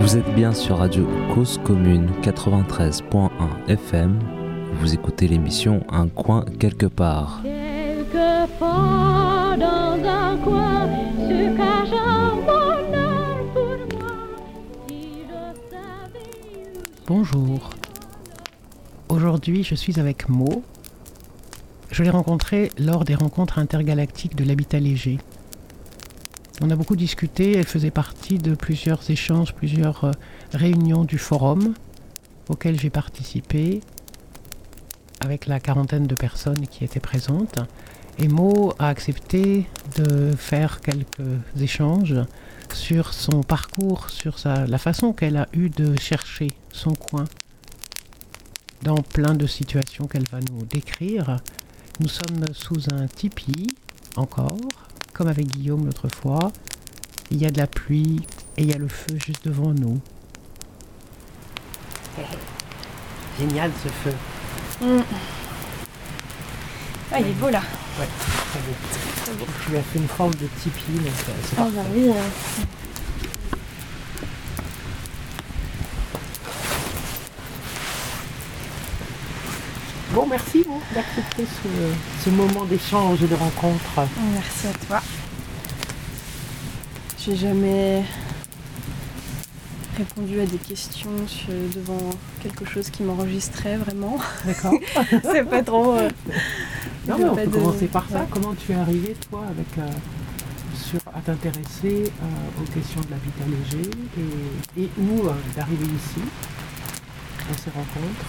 Vous êtes bien sur Radio Cause Commune 93.1 FM. Vous écoutez l'émission Un coin quelque part. Quelque part dans un coin se cache un bonheur pour moi. Si je savais où... Bonjour. Aujourd'hui, je suis avec Mo. Je l'ai rencontrée lors des rencontres intergalactiques de l'habitat léger. On a beaucoup discuté, elle faisait partie de plusieurs échanges, plusieurs réunions du forum auxquelles j'ai participé avec la quarantaine de personnes qui étaient présentes. Et Mo a accepté de faire quelques échanges sur son parcours, sur la façon qu'elle a eue de chercher son coin dans plein de situations qu'elle va nous décrire. Nous sommes sous un tipi, encore, comme avec Guillaume l'autre fois. Il y a de la pluie et il y a le feu juste devant nous. Génial ce feu. Ah, il est beau là. Ouais, très beau. Très beau. Tu lui as fait une forme de tipi, donc c'est Ah parfait. bah oui. Bon, merci d'accepter ce moment d'échange et de rencontre. Merci à toi. J'ai jamais répondu à des questions devant quelque chose qui m'enregistrait vraiment. D'accord. C'est pas trop. Non, mais on peut commencer par ça. Ouais. Comment tu es arrivée, toi, à t'intéresser aux questions de l'habitat léger et où d'arriver ici, dans ces rencontres?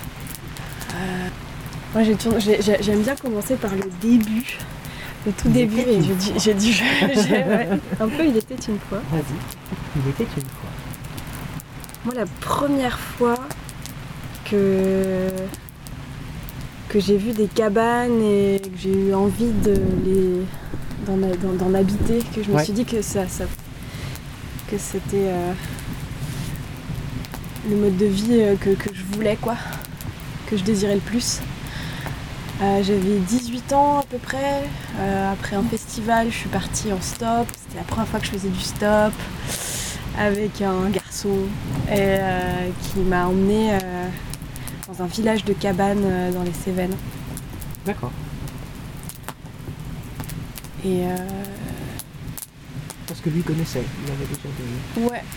Moi j'aime bien commencer par le début, le tout début. Et j'ai dit ouais, un peu il était une fois. Vas-y, il était une fois. Moi la première fois que j'ai vu des cabanes et que j'ai eu envie d'en habiter, que je me suis dit que que c'était le mode de vie que je voulais, quoi, que je désirais le plus. J'avais 18 ans à peu près. Après un festival, je suis partie en stop. C'était la première fois que je faisais du stop avec un garçon qui m'a emmenée dans un village de cabanes dans les Cévennes. D'accord. Et Parce que lui connaissait, il avait déjà des... ouais.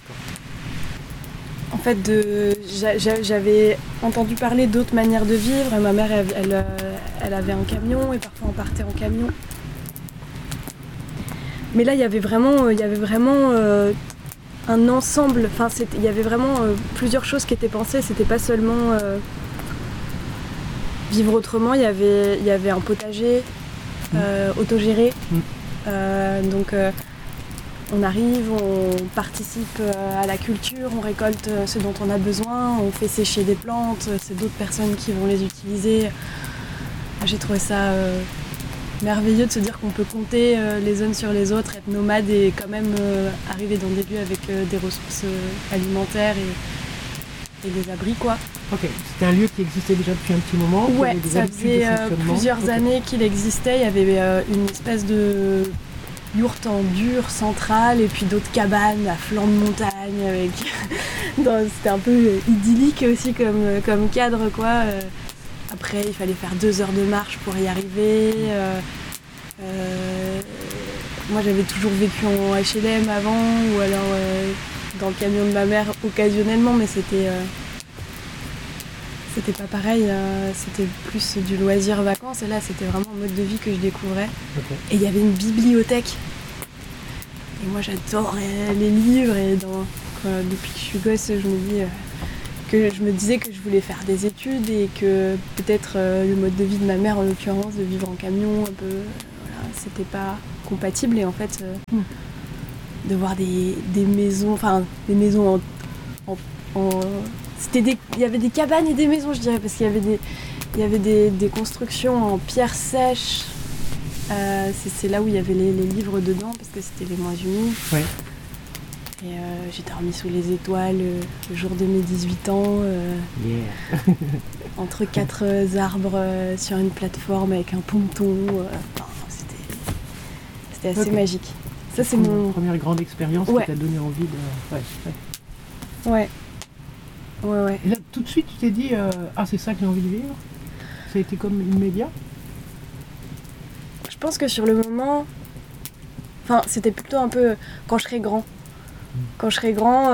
En fait, j'avais entendu parler d'autres manières de vivre. Ma mère, elle avait un camion et parfois on partait en camion. Mais là, il y avait vraiment un ensemble. Enfin, il y avait vraiment plusieurs choses qui étaient pensées. C'était pas seulement vivre autrement. Il y avait un potager autogéré. Donc on arrive, on participe à la culture, on récolte ce dont on a besoin, on fait sécher des plantes, c'est d'autres personnes qui vont les utiliser. J'ai trouvé ça merveilleux de se dire qu'on peut compter les uns sur les autres, être nomade et quand même arriver dans des lieux avec des ressources alimentaires et des abris, quoi. Ok, c'était un lieu qui existait déjà depuis un petit moment. Ouais, ça faisait plusieurs années qu'il existait. Il y avait une espèce de yourte en dur centrale et puis d'autres cabanes à flanc de montagne avec c'était un peu idyllique aussi comme cadre, quoi. Après il fallait faire 2 heures de marche pour y arriver. Moi j'avais toujours vécu en HLM avant ou alors dans le camion de ma mère occasionnellement, mais c'était pas pareil, c'était plus du loisir vacances et là c'était vraiment un mode de vie que je découvrais. Okay. Et il y avait une bibliothèque. Et moi j'adorais les livres et depuis que je suis gosse je me disais que je voulais faire des études et que peut-être le mode de vie de ma mère en l'occurrence, de vivre en camion un peu, voilà, c'était pas compatible et en fait de voir des maisons, enfin des maisons il y avait des cabanes et des maisons, je dirais, parce qu'il y avait des constructions en pierre sèche. C'est là où il y avait les livres dedans, parce que c'était les moins humides. Ouais. Et j'ai dormi sous les étoiles le jour de mes 18 ans, entre 4 arbres sur une plateforme avec un ponton. C'était assez magique. Ça, c'est mon première grande expérience qui t'a donné envie de... Ouais. Ouais. Ouais. Et là, tout de suite, tu t'es dit c'est ça que j'ai envie de vivre. Ça a été comme immédiat. Je pense que sur le moment, enfin, c'était plutôt un peu quand je serai grand. Quand je serai grand,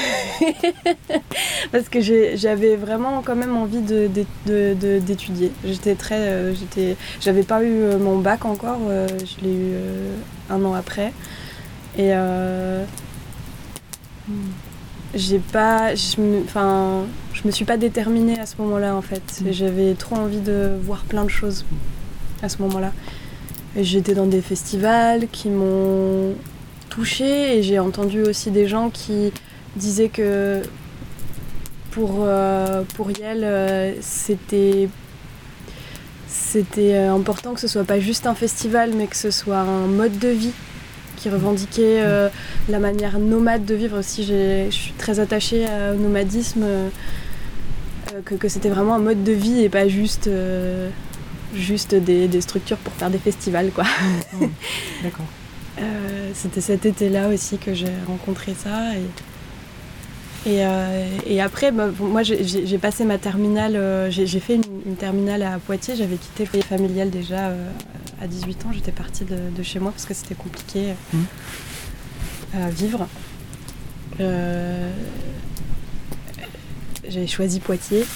parce que j'avais vraiment quand même envie d'étudier. J'avais pas eu mon bac encore, je l'ai eu un an après. Et je me suis pas déterminée à ce moment-là en fait. J'avais trop envie de voir plein de choses à ce moment-là. Et j'étais dans des festivals qui m'ont touchée et j'ai entendu aussi des gens qui disaient que pour Yale, c'était important que ce soit pas juste un festival mais que ce soit un mode de vie qui revendiquait la manière nomade de vivre aussi. Je suis très attachée au nomadisme, que c'était vraiment un mode de vie et pas juste des structures pour faire des festivals quoi. D'accord. C'était cet été-là aussi que j'ai rencontré ça et après moi j'ai passé ma terminale, j'ai fait une terminale à Poitiers. J'avais quitté le foyer familial déjà à 18 ans. J'étais partie de chez moi parce que c'était compliqué à vivre. J'ai choisi Poitiers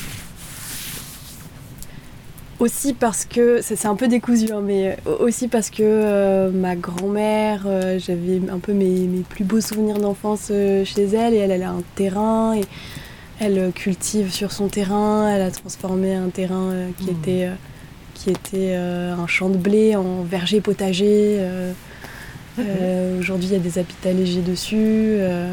aussi parce que, c'est un peu décousu, hein, mais aussi parce que ma grand-mère, j'avais un peu mes plus beaux souvenirs d'enfance chez elle, et elle a un terrain, et elle cultive sur son terrain. Elle a transformé un terrain qui était un champ de blé en verger potager. Aujourd'hui, il y a des habitats légers dessus.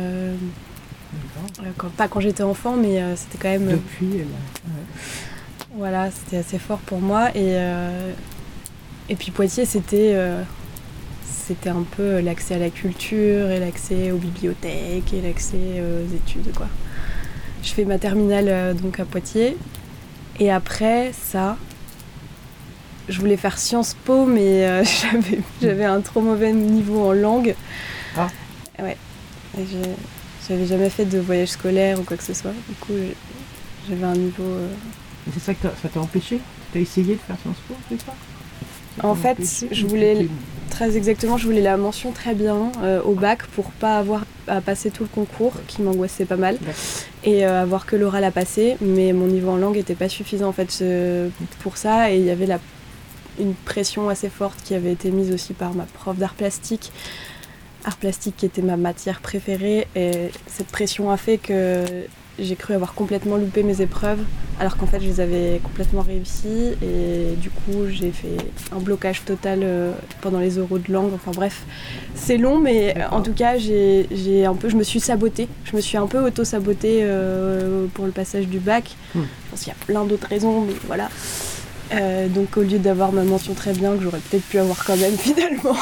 Pas quand j'étais enfant, mais c'était quand même... Depuis, Voilà, c'était assez fort pour moi. Et puis Poitiers, c'était un peu l'accès à la culture et l'accès aux bibliothèques et l'accès aux études, quoi. Je fais ma terminale donc à Poitiers. Et après ça, je voulais faire Sciences Po, mais j'avais un trop mauvais niveau en langue. Ah. Ouais. Et j'avais jamais fait de voyage scolaire ou quoi que ce soit. Du coup, j'avais un niveau... Et c'est ça que ça t'a empêché? T'as essayé de faire Sciences Po, c'est ça? En fait, je voulais la mention très bien au bac pour pas avoir à passer tout le concours, qui m'angoissait pas mal, et avoir que l'oral à passer, mais mon niveau en langue n'était pas suffisant en fait pour ça, et il y avait une pression assez forte qui avait été mise aussi par ma prof d'art plastique qui était ma matière préférée, et cette pression a fait que j'ai cru avoir complètement loupé mes épreuves, alors qu'en fait je les avais complètement réussies, et du coup j'ai fait un blocage total pendant les oraux de langue. Enfin bref, c'est long, mais en tout cas je me suis sabotée. Je me suis un peu auto-sabotée pour le passage du bac. Je pense qu'il y a plein d'autres raisons, mais voilà. Donc au lieu d'avoir ma mention très bien, que j'aurais peut-être pu avoir quand même finalement,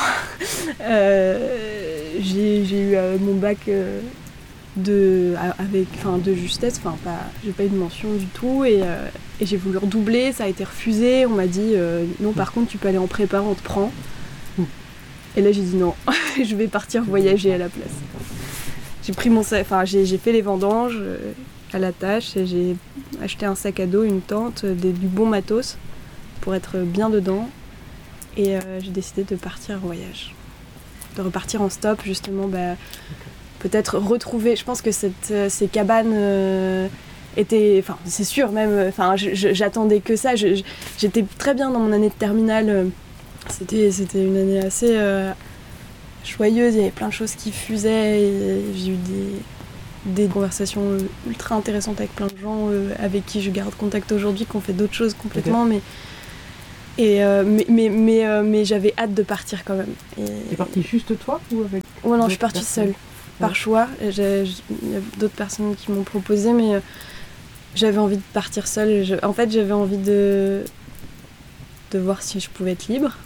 j'ai eu mon bac de justesse, j'ai pas eu de mention du tout, et j'ai voulu redoubler, ça a été refusé. On m'a dit non, par contre tu peux aller en prépa, on te prend. Et là j'ai dit non, je vais partir voyager à la place. J'ai fait les vendanges à la tâche, et j'ai acheté un sac à dos, une tente, du bon matos pour être bien dedans, et j'ai décidé de partir en voyage, de repartir en stop justement, peut-être retrouver. Je pense que ces cabanes étaient... Enfin, c'est sûr même... j'attendais que ça. J'étais très bien dans mon année de terminale. C'était une année assez joyeuse. Il y avait plein de choses qui fusaient. Et j'ai eu des conversations ultra intéressantes avec plein de gens avec qui je garde contact aujourd'hui, qui ont fait d'autres choses complètement. Mais j'avais hâte de partir quand même. T'es partie juste toi ou avec... Ouais, non, je suis partie seule. Par choix. Il y a d'autres personnes qui m'ont proposé, mais j'avais envie de partir seule. En fait, j'avais envie de voir si je pouvais être libre.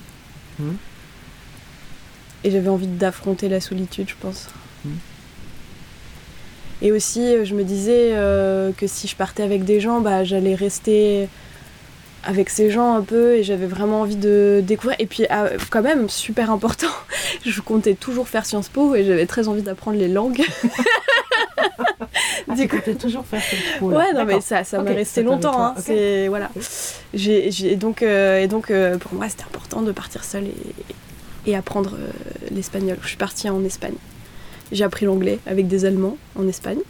Et j'avais envie d'affronter la solitude, je pense. Et aussi, je me disais que si je partais avec des gens, j'allais rester avec ces gens un peu, et j'avais vraiment envie de découvrir. Et puis quand même, super important, je comptais toujours faire Sciences Po et j'avais très envie d'apprendre les langues. Tu comptais toujours faire Sciences Po. Ouais, non, mais ça m'est resté longtemps. Hein. C'est, voilà. Donc, pour moi, c'était important de partir seule et apprendre l'espagnol. Je suis partie en Espagne. J'ai appris l'anglais avec des Allemands en Espagne.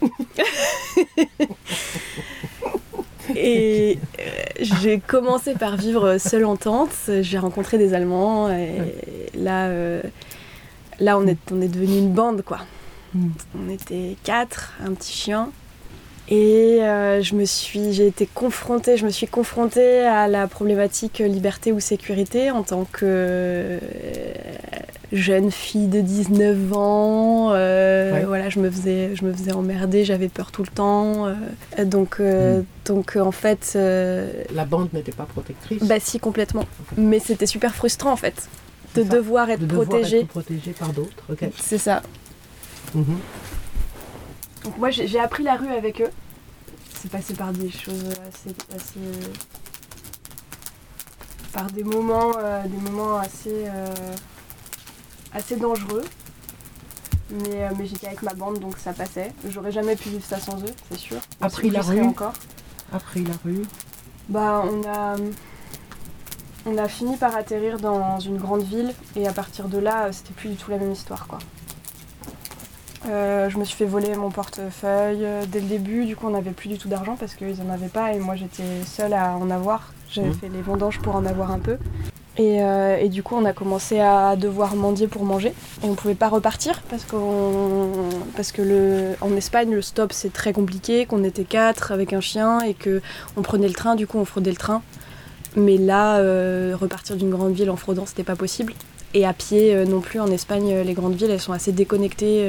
Et j'ai commencé par vivre seule en tente. J'ai rencontré des Allemands et là on est devenu une bande, quoi. On était 4, un petit chien. Et je me suis confrontée à la problématique liberté ou sécurité en tant que jeune fille de 19 ans. Voilà, je me faisais emmerder, j'avais peur tout le temps. Donc en fait... La bande n'était pas protectrice? Bah si, complètement. Mais c'était super frustrant en fait, de devoir être protégée. Être protégée par d'autres, ok. C'est ça. Donc moi j'ai appris la rue avec eux. C'est passé par des choses assez par des moments assez dangereux. Mais j'étais avec ma bande, donc ça passait. J'aurais jamais pu vivre ça sans eux, c'est sûr. Après la rue encore. Après la rue. Bah on a fini par atterrir dans une grande ville et à partir de là, c'était plus du tout la même histoire, quoi. Je me suis fait voler mon portefeuille dès le début, du coup on n'avait plus du tout d'argent parce qu'ils en avaient pas et moi j'étais seule à en avoir. J'avais fait les vendanges pour en avoir un peu. Et du coup on a commencé à devoir mendier pour manger et on pouvait pas repartir parce que en Espagne le stop c'est très compliqué, qu'on était 4 avec un chien et qu'on prenait le train, du coup on fraudait le train. Mais là, repartir d'une grande ville en fraudant c'était pas possible. Et à pied non plus, en Espagne, les grandes villes, elles sont assez déconnectées.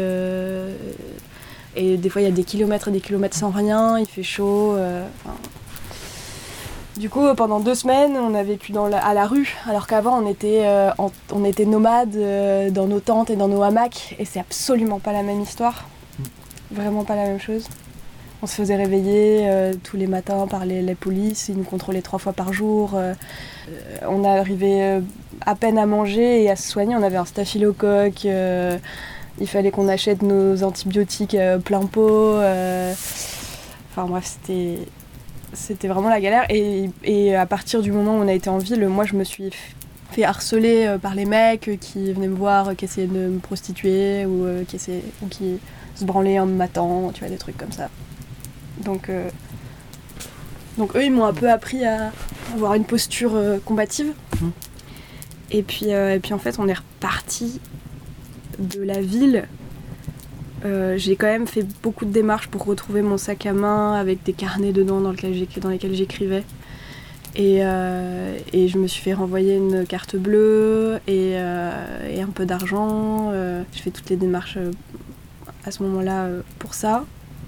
Et des fois, il y a des kilomètres et des kilomètres sans rien, il fait chaud. Du coup, pendant 2 semaines, on a vécu à la rue, alors qu'avant, on était nomades dans nos tentes et dans nos hamacs. Et c'est absolument pas la même histoire. Vraiment pas la même chose. On se faisait réveiller tous les matins par les polices, ils nous contrôlaient 3 fois par jour. On arrivait à peine à manger et à se soigner, on avait un staphylocoque, il fallait qu'on achète nos antibiotiques plein pot. Enfin bref, c'était vraiment la galère. Et à partir du moment où on a été en ville, moi je me suis fait harceler par les mecs qui venaient me voir, qui essayaient de me prostituer ou qui se branlaient en me matant, tu vois, des trucs comme ça. Donc eux, ils m'ont un peu appris à avoir une posture combative. Et puis en fait, on est reparti de la ville. J'ai quand même fait beaucoup de démarches pour retrouver mon sac à main avec des carnets dedans dans lesquels j'écrivais. Et je me suis fait renvoyer une carte bleue et un peu d'argent. J'ai fait toutes les démarches à ce moment-là pour ça.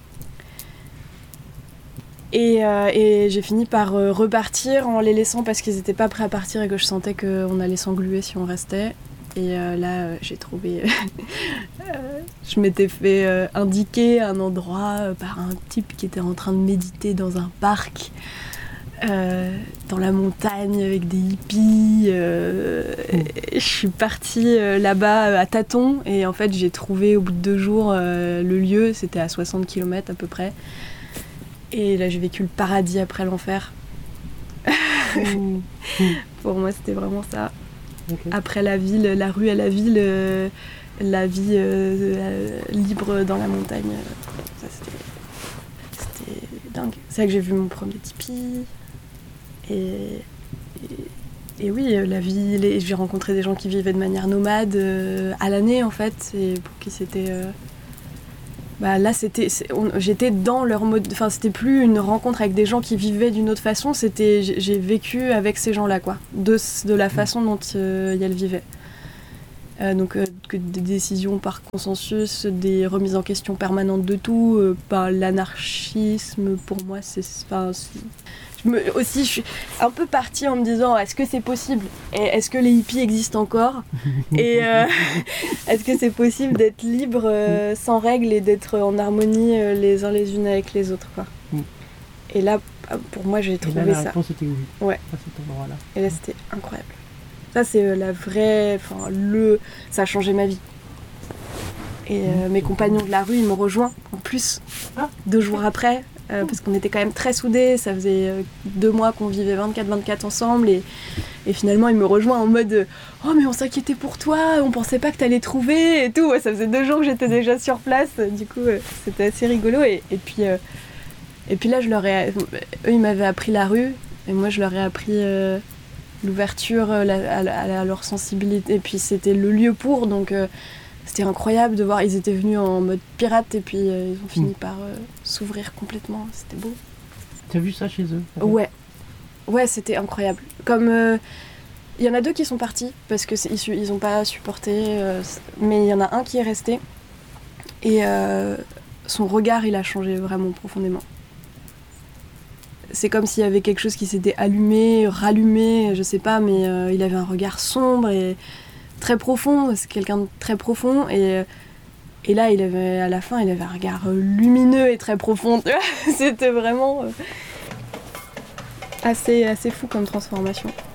Et j'ai fini par repartir en les laissant parce qu'ils n'étaient pas prêts à partir et que je sentais qu'on allait s'engluer si on restait. Et là, j'ai trouvé... je m'étais fait indiquer un endroit par un type qui était en train de méditer dans un parc, dans la montagne avec des hippies. Je suis partie là-bas à tâtons et en fait, j'ai trouvé au bout de 2 jours le lieu. C'était à 60 km à peu près. Et là, j'ai vécu le paradis après l'enfer. Pour moi, c'était vraiment ça. Okay. Après la ville, la rue à la ville, la vie libre dans la montagne. Ça, c'était dingue. C'est là que j'ai vu mon premier tipi. Et oui, la vie, j'ai rencontré des gens qui vivaient de manière nomade à l'année, en fait, et pour qui c'était... là, j'étais dans leur mode... Enfin, c'était plus une rencontre avec des gens qui vivaient d'une autre façon, j'ai vécu avec ces gens-là, quoi. De la façon dont ils vivaient. Donc, que des décisions par consensus, des remises en question permanentes de tout, l'anarchisme, pour moi, je suis un peu partie en me disant est-ce que c'est possible et est-ce que les hippies existent encore et est-ce que c'est possible d'être libre sans règles et d'être en harmonie les uns les unes avec les autres, quoi. Et là, pour moi, j'ai Et là, trouvé la ça. réponse était oui. Ouais. À cet endroit-là. Et là, c'était incroyable. Ça, c'est la vraie... Enfin, ça a changé ma vie. Et mes compagnons de la rue, ils m'ont rejoint, en plus, 2 jours après, parce qu'on était quand même très soudés. Ça faisait 2 mois qu'on vivait 24-24 ensemble. Et finalement, ils me rejoignent en mode « Oh, mais on s'inquiétait pour toi, on pensait pas que t'allais trouver, et tout. » Ouais, ça faisait 2 jours que j'étais déjà sur place. Du coup, c'était assez rigolo. Et puis là, eux, ils m'avaient appris la rue, et moi, je leur ai appris l'ouverture à leur sensibilité. Et puis, c'était le lieu pour, donc c'était incroyable de voir. Ils étaient venus en mode pirate, et puis ils ont fini par s'ouvrir complètement. C'était beau. Tu as vu ça chez eux? Ouais, c'était incroyable. Comme il y en a 2 qui sont partis parce que ils ont pas supporté, mais il y en a un qui est resté et son regard il a changé vraiment profondément. C'est comme s'il y avait quelque chose qui s'était allumé, rallumé, je sais pas, mais il avait un regard sombre et très profond. C'est quelqu'un de très profond et là à la fin il avait un regard lumineux et très profond. C'était vraiment assez fou comme transformation.